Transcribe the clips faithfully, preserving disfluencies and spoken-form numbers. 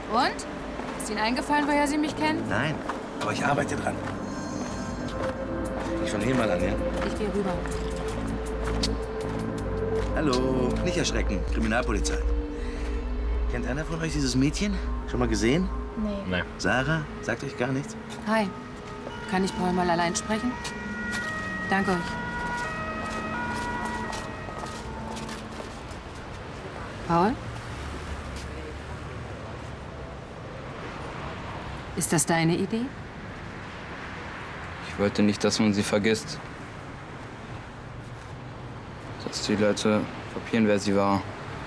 Und? Ist Ihnen eingefallen, woher Sie mich kennen? Nein, aber ich arbeite dran. Ich von hier mal an, ja? Ich gehe rüber. Hallo, nicht erschrecken. Kriminalpolizei. Kennt einer von euch dieses Mädchen? Schon mal gesehen? Nee. Nee. Sarah? Sagt euch gar nichts? Hi. Kann ich Paul mal allein sprechen? Danke euch. Paul? Ist das deine Idee? Ich wollte nicht, dass man sie vergisst. Dass die Leute kapieren, wer sie war.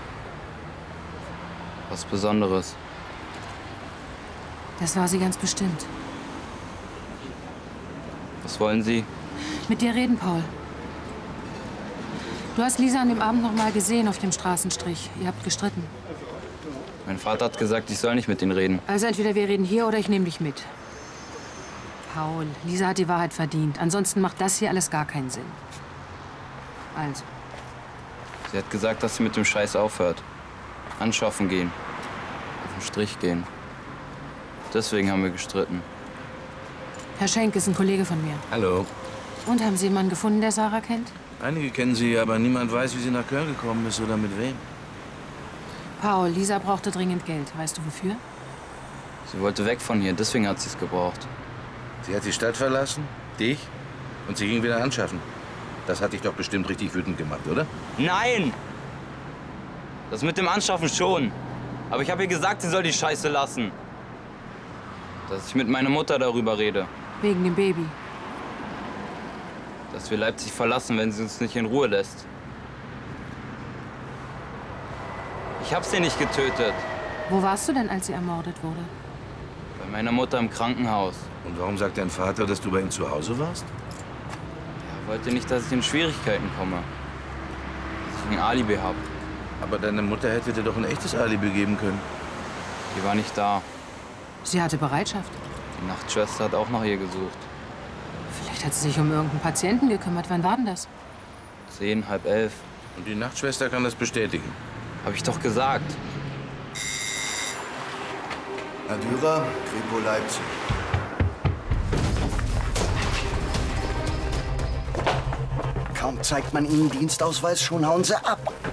Was Besonderes. Das war sie ganz bestimmt. Was wollen Sie? Mit dir reden, Paul. Du hast Lisa an dem Abend noch mal gesehen auf dem Straßenstrich. Ihr habt gestritten. Mein Vater hat gesagt, ich soll nicht mit ihnen reden. Also entweder wir reden hier oder ich nehme dich mit. Paul, Lisa hat die Wahrheit verdient. Ansonsten macht das hier alles gar keinen Sinn. Also. Sie hat gesagt, dass sie mit dem Scheiß aufhört. Anschaffen gehen. Auf den Strich gehen. Deswegen haben wir gestritten. Herr Schenk ist ein Kollege von mir. Hallo. Und haben Sie jemanden gefunden, der Sarah kennt? Einige kennen sie, aber niemand weiß, wie sie nach Köln gekommen ist oder mit wem. Paul, Lisa brauchte dringend Geld. Weißt du wofür? Sie wollte weg von hier, deswegen hat sie es gebraucht. Sie hat die Stadt verlassen, dich, und sie ging wieder anschaffen. Das hat dich doch bestimmt richtig wütend gemacht, oder? Nein! Das mit dem Anschaffen schon. Aber ich habe ihr gesagt, sie soll die Scheiße lassen. Dass ich mit meiner Mutter darüber rede. Wegen dem Baby. Dass wir Leipzig verlassen, wenn sie uns nicht in Ruhe lässt. Ich hab sie nicht getötet. Wo warst du denn, als sie ermordet wurde? Bei meiner Mutter im Krankenhaus. Und warum sagt dein Vater, dass du bei ihm zu Hause warst? Er wollte nicht, dass ich in Schwierigkeiten komme. Dass ich ein Alibi habe. Aber deine Mutter hätte dir doch ein echtes Alibi geben können. Die war nicht da. Sie hatte Bereitschaft. Die Nachtschwester hat auch nach ihr gesucht. Vielleicht hat sie sich um irgendeinen Patienten gekümmert. Wann war denn das? Zehn, halb elf. Und die Nachtschwester kann das bestätigen. Hab ich doch gesagt. Herr Dürer, Kripo Leipzig. Kaum zeigt man Ihnen Dienstausweis, schon hauen Sie ab.